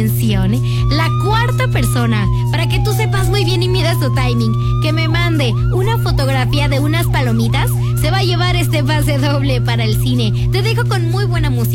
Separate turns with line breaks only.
La cuarta persona, para que tú sepas muy bien y midas tu timing, que me mande una fotografía de unas palomitas, se va a llevar este pase doble para el cine. Te dejo con muy buena música.